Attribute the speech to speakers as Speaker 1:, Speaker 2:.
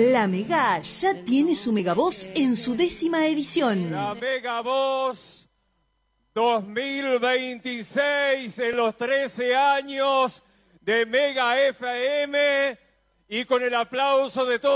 Speaker 1: La Mega ya tiene su Megavoz en su 10ª edición.
Speaker 2: La Megavoz 2026 en los 13 años de Mega FM y con el aplauso de todos.